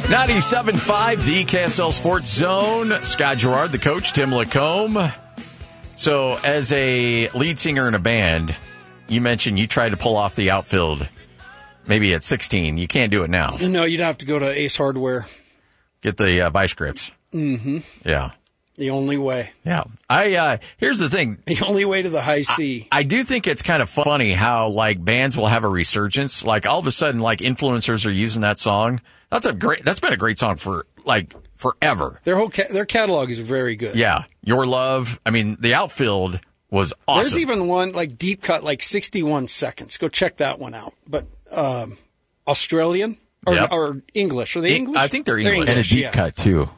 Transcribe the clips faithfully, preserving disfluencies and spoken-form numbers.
ninety-seven point five, the K S L Sports Zone. Scott Gerard, the coach, Tim Lacombe. So, as a lead singer in a band, you mentioned you tried to pull off the outfield maybe at sixteen. You can't do it now. No, you'd have to go to Ace Hardware. Get the uh, vice grips. Mm-hmm. Yeah. The only way. Yeah. I uh, here's the thing. The only way to the high C. I, I do think it's kind of funny how, like, bands will have a resurgence. Like, all of a sudden, like, influencers are using that song. That's a great. That's been a great song for, like, forever. Their whole ca- their catalog is very good. Yeah. Your Love. I mean, the outfield was awesome. There's even one, like, deep cut, like sixty-one seconds. Go check that one out. But um, Australian? Or, yep. or English. Are they English? I think they're English. They're English And a deep yeah. cut, too.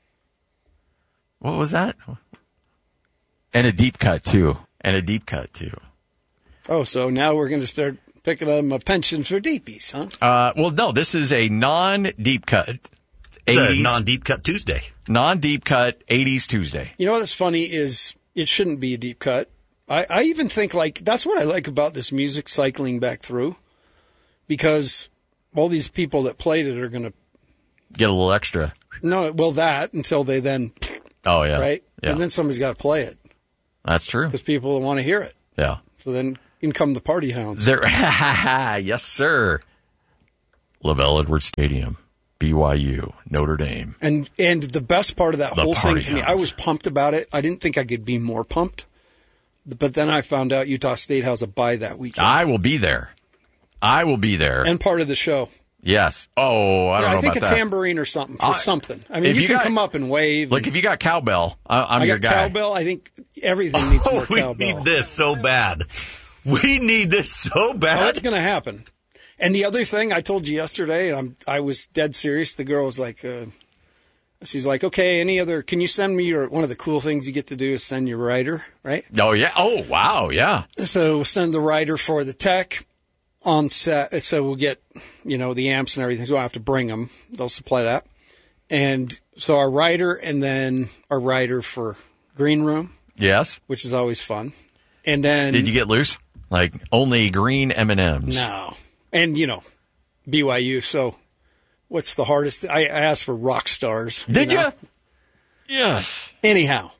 What was that? And a deep cut, too. And a deep cut, too. Oh, so now we're going to start picking up a pension for deepies, huh? Uh, well, no, this is a non-deep cut. It's eighties, a non-deep cut Tuesday. Non-deep cut eighties Tuesday. You know what's funny is it shouldn't be a deep cut. I, I even think, like, that's what I like about this music cycling back through. Because all these people that played it are going to... Get a little extra. No, well, that, until they then... Oh, yeah. Right? Yeah. And then somebody's got to play it. That's true. Because people want to hear it. Yeah. So then in come the party hounds. There, yes, sir. LaVell Edwards Stadium, B Y U, Notre Dame. And and the best part of that The whole thing party to me, I hounds. was pumped about it. I didn't think I could be more pumped. But then I found out Utah State has a bye that weekend. I will be there. I will be there. And part of the show. Yes. Oh, I don't Yeah, know I think about a that. tambourine or something for I- something. I mean, if you, you can got- come up and wave. Look, and, if you got cowbell, I, I'm I your got guy. cowbell. I think everything needs more Oh, we cowbell. need this so bad. We need this so Oh, bad. that's going to happen. And the other thing I told you yesterday, and I'm, I was dead serious. The girl was like, uh, she's like, okay, any other, can you send me your, one of the cool things you get to do is send your writer, right? Oh, yeah. Oh, wow. Yeah. So send the writer for the tech on set. So we'll get, you know, the amps and everything. So we'll have to bring them. They'll supply that. And so our writer and then our writer for Green Room, Yes. which is always fun. And then. Did you get loose? Like only green M and M's. No. And, you know, B Y U. So what's the hardest? I, I asked for rock stars. Did you? know? Yes. Anyhow,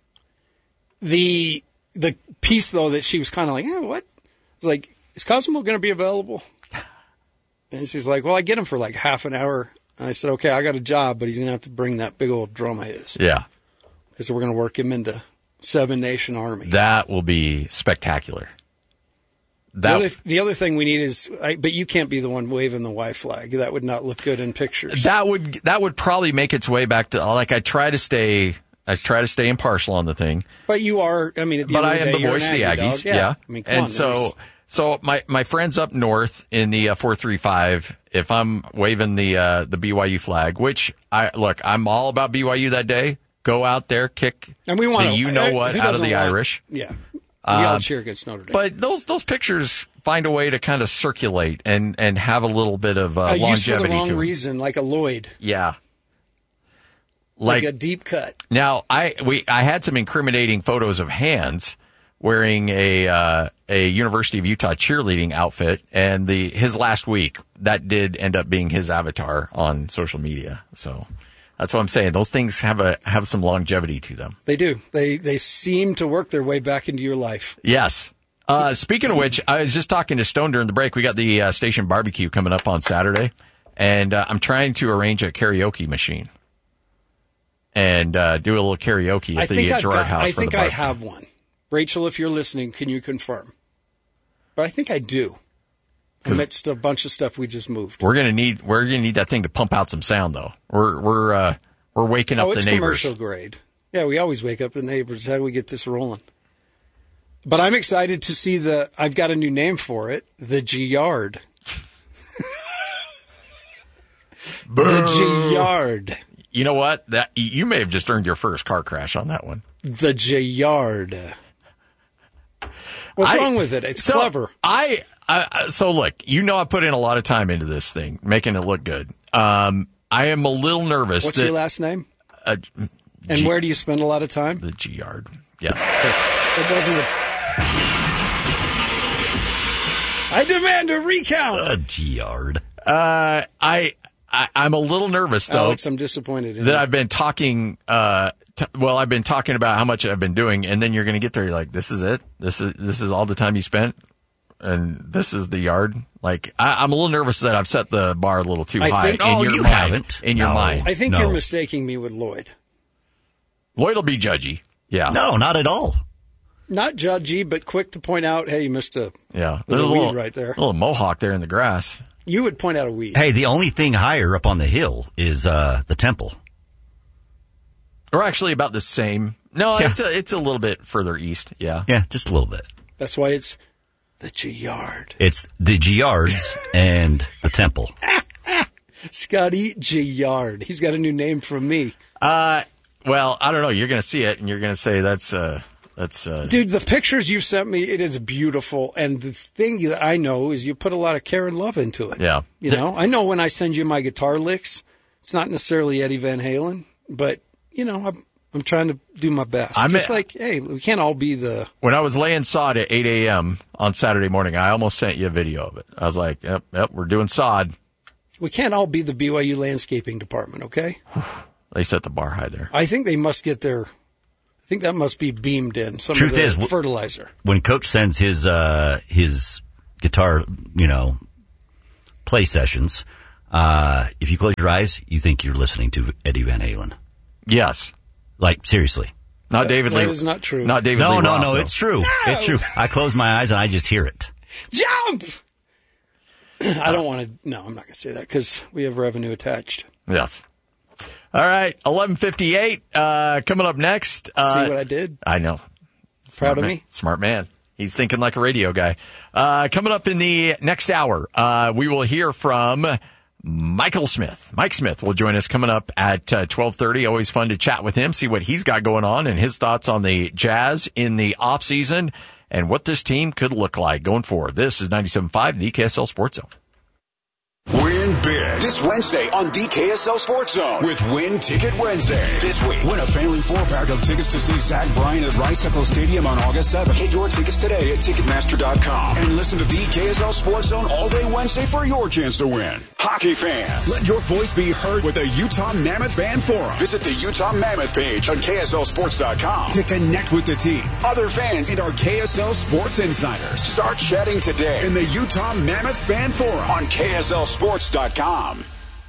the the piece, though, that she was kind of like, eh, what? I was like, is Cosmo going to be available? And she's like, well, I get him for like half an hour. And I said, okay, I got a job, but he's going to have to bring that big old drum of his. Yeah. Because we're going to work him into Seven Nation Army. That will be spectacular. The That other, the other thing we need is, I, but you can't be the one waving the Y flag. That would not look good in pictures. that would that would probably make its way back to like I try to stay I try to stay impartial on the thing. But you are, I mean, at the But end I of the am day, the you're voice of an the Aggie Aggies. dog. Yeah. Yeah. I mean, come and on, so there's- so my, my friends up north in the uh, four three five, if I'm waving the uh, the B Y U flag, which I look, I'm all about B Y U that day. Go out there, kick and we want the to, you know what who out of doesn't the want- Irish. Yeah. We all Uh, cheer against Notre Dame. But those those pictures find a way to kind of circulate and, and have a little bit of uh, uh, used for longevity the wrong to them. reason, like a Lloyd, Yeah. like, Like, a deep cut. now, I we I had some incriminating photos of Hans wearing a uh, a University of Utah cheerleading outfit, and the his last week that did end up being his avatar on social media. So that's what I'm saying. Those things have a have some longevity to them. They do. They they seem to work their way back into your life. Yes. Uh, speaking of which, I was just talking to Stone during the break. We got the uh, station barbecue coming up on Saturday, and uh, I'm trying to arrange a karaoke machine and uh, do a little karaoke I at the think, uh, I've Gerard got, House I for think the I barbecue. have one. Rachel, if you're listening, can you confirm? But I think I do. Amidst a bunch of stuff we just moved. We're gonna need we're gonna need that thing to pump out some sound though. We're we're uh, we're waking up Oh, the it's neighbors. commercial grade. Yeah, we always wake up the neighbors. How do we get this rolling? But I'm excited to see the. I've got a new name for it. The G-Yard. The G-Yard. You know what? That you may have just earned your first car crash on that one. The G-Yard. What's I- wrong with it? It's so clever. I, I so look. You know I put in a lot of time into this thing, making it look good. Um, I am a little nervous. What's that, your last name? Uh, And G- where do you spend a lot of time? The G Yard. Yes. It wasn't a... I demand a recount. A G-yard. Uh, I I, I'm a little nervous though. Alex, I'm disappointed in that you. I've been talking. Uh, t- well, I've been talking about how much I've been doing, and then you're going to get there. You're like, this is it. This is this is all the time you spent, and this is the yard. Like, I, I'm a little nervous that I've set the bar a little too I high think- in Oh, your you mind. haven't. In your No. mind, I think No. you're mistaking me with Lloyd. Lloyd will be judgy. Yeah, No, not at all. Not judgy, but quick to point out, hey, you missed a, yeah. there's a little, weed right there. little mohawk there in the grass. You would point out a weed. Hey, the only thing higher up on the hill is uh, the temple. Or actually about the same. No, Yeah. it's a, it's a little bit further east. Yeah. Yeah, just a little bit. That's why it's the G-Yard. It's the Giards and the temple. Scotty G-Yard. He's got a new name from me. Uh, well, I don't know. You're going to see it, and you're going to say that's uh, that's. Uh, Dude, the pictures you've sent me, it is beautiful. And the thing that I know is you put a lot of care and love into it. Yeah. You know, I know when I send you my guitar licks, it's not necessarily Eddie Van Halen, but, you know, I'm, I'm trying to do my best. I'm- Just like, hey, we can't all be the... When I was laying sod at eight a.m. on Saturday morning, I almost sent you a video of it. I was like, yep, yep, we're doing sod. We can't all be the B Y U landscaping department, okay? They set the bar high there. I think they must get their... I think that must be beamed in. Some Truth of the is, w- fertilizer. When Coach sends his uh, his guitar, you know, play sessions, uh, if you close your eyes, you think you're listening to Eddie Van Halen. Yes. Like, seriously. Not David that Lee. is not true. Not David No, Lee no, Roth, no, though. it's true. It's true. I close my eyes and I just hear it. Jump! I don't want to... No, I'm not going to say that because we have revenue attached. Yes. All right. eleven fifty-eight. Uh, coming up next. Uh, See what I did? I know. Proud of man. me? Smart man. He's thinking like a radio guy. Uh, coming up in the next hour, uh, we will hear from Michael Smith. Mike Smith will join us coming up at uh, twelve thirty. Always fun to chat with him, see what he's got going on and his thoughts on the Jazz in the offseason and what this team could look like going forward. This is ninety-seven point five, the K S L Sports Zone. Win big this Wednesday on the K S L Sports Zone with Win Ticket Wednesday. This week, win a family four-pack of tickets to see Zach Bryan at Rice-Eccles Stadium on August seventh. Get your tickets today at Ticketmaster dot com and listen to the K S L Sports Zone all day Wednesday for your chance to win. Hockey fans, let your voice be heard with the Utah Mammoth Fan Forum. Visit the Utah Mammoth page on K S L Sports dot com to connect with the team, other fans, and our K S L Sports insiders. Start chatting today in the Utah Mammoth Fan Forum on K S L Sports dot com.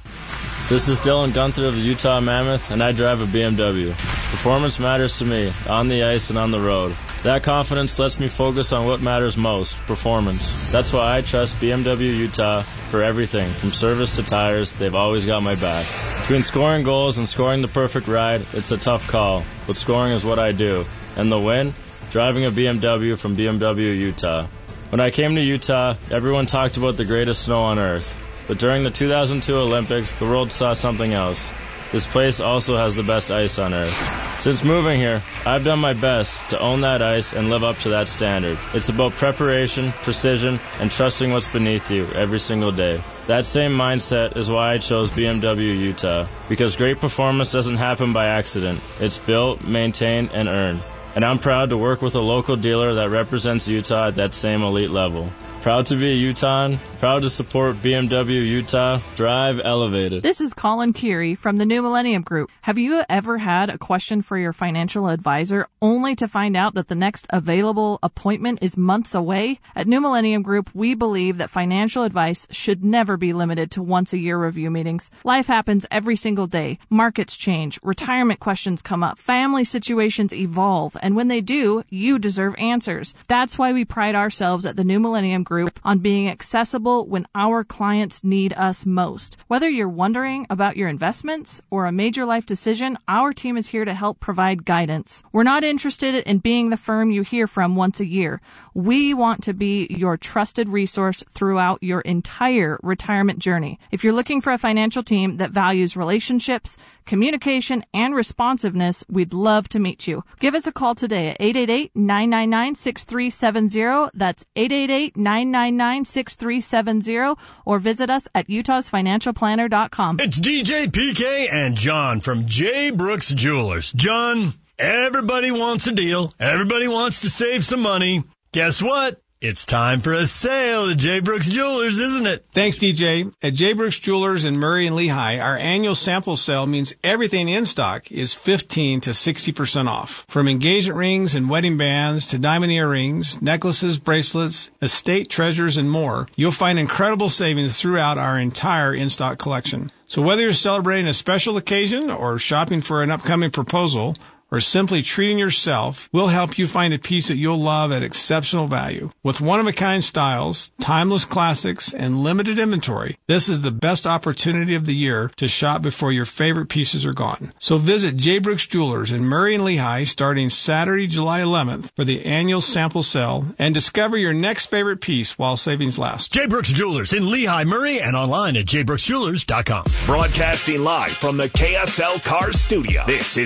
This is Dylan Gunther of the Utah Mammoth, and I drive a B M W. Performance matters to me, on the ice and on the road. That confidence lets me focus on what matters most, performance. That's why I trust B M W Utah for everything, from service to tires. They've always got my back. Between scoring goals and scoring the perfect ride, it's a tough call, but scoring is what I do. And the win? Driving a B M W from B M W Utah. When I came to Utah, everyone talked about the greatest snow on earth. But during the two thousand two Olympics, the world saw something else. This place also has the best ice on earth. Since moving here, I've done my best to own that ice and live up to that standard. It's about preparation, precision, and trusting what's beneath you every single day. That same mindset is why I chose B M W Utah, because great performance doesn't happen by accident. It's built, maintained, and earned. And I'm proud to work with a local dealer that represents Utah at that same elite level. Proud to be a Utahn, proud to support B M W Utah. Drive elevated. This is Colin Keary from the New Millennium Group. Have you ever had a question for your financial advisor only to find out that the next available appointment is months away? At New Millennium Group, we believe that financial advice should never be limited to once a year review meetings. Life happens every single day. Markets change, retirement questions come up, family situations evolve, and when they do, you deserve answers. That's why we pride ourselves at the New Millennium Group on being accessible when our clients need us most. Whether you're wondering about your investments or a major life decision, our team is here to help provide guidance. We're not interested in being the firm you hear from once a year. We want to be your trusted resource throughout your entire retirement journey. If you're looking for a financial team that values relationships, communication, and responsiveness, we'd love to meet you. Give us a call today at eight eight eight, nine nine nine, six three seven zero. That's eight eight eight, nine nine nine, six three seven zero, or visit us at utahs financial planner dot com. It's D J P K and John from J. Brooks Jewelers. John, everybody wants a deal. Everybody wants to save some money. Guess what? It's time for a sale at J. Brooks Jewelers, isn't it? Thanks, D J. At J. Brooks Jewelers in Murray and Lehigh, our annual sample sale means everything in stock is fifteen to sixty percent off. From engagement rings and wedding bands to diamond earrings, necklaces, bracelets, estate treasures, and more, you'll find incredible savings throughout our entire in-stock collection. So whether you're celebrating a special occasion or shopping for an upcoming proposal, or simply treating yourself, we'll help you find a piece that you'll love at exceptional value. With one-of-a-kind styles, timeless classics, and limited inventory, this is the best opportunity of the year to shop before your favorite pieces are gone. So visit J. Brooks Jewelers in Murray and Lehigh starting Saturday, July eleventh for the annual sample sale and discover your next favorite piece while savings last. J. Brooks Jewelers in Lehigh, Murray, and online at j brooks jewelers dot com. Broadcasting live from the K S L Cars studio. This is